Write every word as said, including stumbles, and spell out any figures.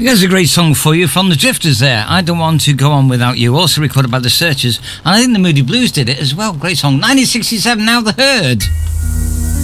Here's a great song for you from the Drifters there. I Don't Want to Go On Without You, also recorded by the Searchers, and I think the Moody Blues did it as well. Great song. nineteen sixty-seven, Now the Herd.